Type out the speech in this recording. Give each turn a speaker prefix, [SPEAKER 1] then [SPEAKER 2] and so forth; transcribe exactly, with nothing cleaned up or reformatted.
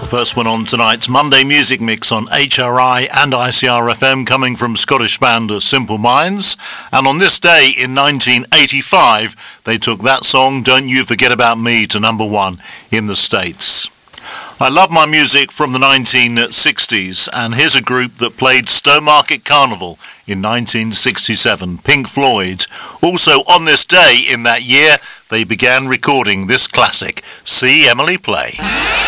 [SPEAKER 1] First one on tonight's Monday Music Mix on H R I and I C R F M, coming from Scottish band Simple Minds. And on this day in nineteen eighty-five, they took that song, Don't You Forget About Me, to number one in the States. I love my music from the nineteen sixties, and here's a group that played Stowmarket Carnival in nineteen sixty-seven, Pink Floyd. Also on this day in that year, they began recording this classic, See Emily Play.